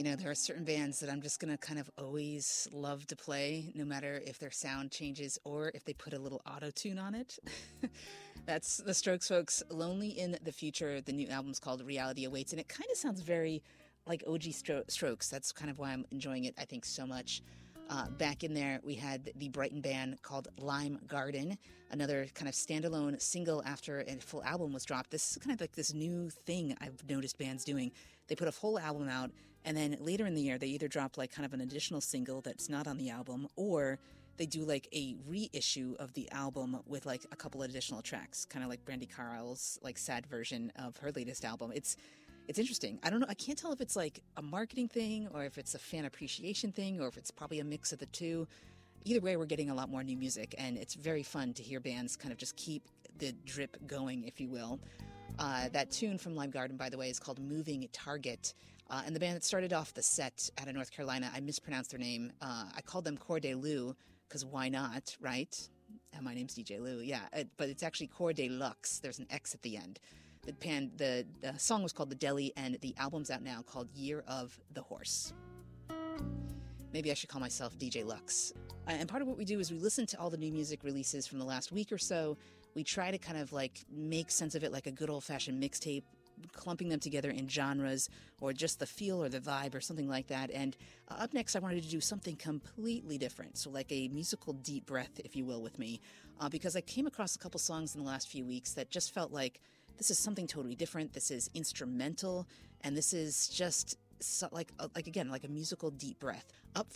there are certain bands that I'm just going to kind of always love to play, no matter if their sound changes or if they put a little auto-tune on it. That's the Strokes, folks. Lonely in the Future. The new album's called Reality Awaits, and it kind of sounds very like OG Strokes. That's kind of why I'm enjoying it, I think, so much. Back in there, we had the Brighton band called Lime Garden, another kind of standalone single after a full album was dropped. This is kind of like this new thing I've noticed bands doing. They put a full album out, and then later in the year, they either drop like kind of an additional single that's not on the album, or they do like a reissue of the album with like a couple of additional tracks, kind of like Brandi Carlile's like sad version of her latest album. It's interesting. I don't know. I can't tell if it's like a marketing thing or if it's a fan appreciation thing or if it's probably a mix of the two. Either way, we're getting a lot more new music, and it's very fun to hear bands kind of just keep the drip going, if you will. That tune from Lime Garden, by the way, is called Moving Target. And the band that started off the set out of North Carolina, I mispronounced their name. I called them Corday Lou, because why not, right? And my name's DJ Lou, yeah. But it's actually Corday Lux. There's an X at the end. The song was called The Deli, and the album's out now called Year of the Horse. Maybe I should call myself DJ Lux. And part of what we do is we listen to all the new music releases from the last week or so. We try to kind of like make sense of it like a good old-fashioned mixtape, clumping them together in genres or just the feel or the vibe or something like that. And up next, I wanted to do something completely different. So like a musical deep breath, if you will, with me, because I came across a couple songs in the last few weeks that just felt like this is something totally different. This is instrumental, and this is just like again, like a musical deep breath. Up